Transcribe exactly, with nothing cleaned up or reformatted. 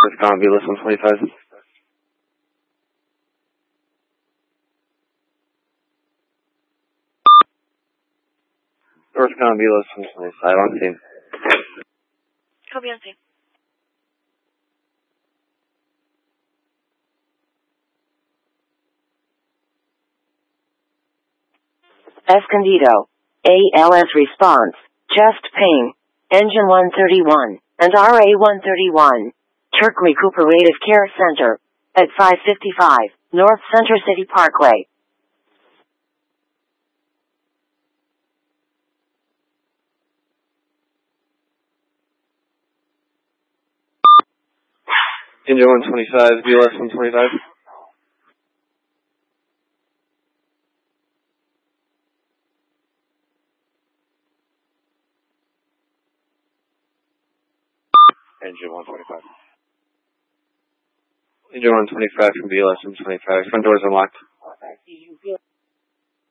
Northbound Velas one twenty-five. Northbound Velas one twenty-five, on scene. Copy on scene. Escondido. A L S response. Chest pain. Engine one thirty-one. And R A one thirty-one. Turk Recuperative Care Center. At five fifty-five. North Center City Parkway. Engine one twenty-five, V L S one twenty-five. Engine one twenty-five. Engine one twenty-five from V L S one twenty-five. Front doors unlocked.